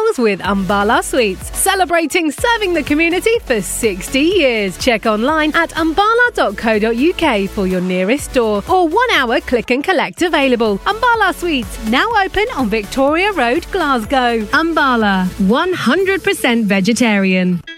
meals with Umbala Sweets, celebrating serving the community for 60 years. Check online at umbala.co.uk for your nearest store or 1 hour click and collect available. Umbala Sweets, now open on Victoria Road, Glasgow. Umbala, 100% vegetarian.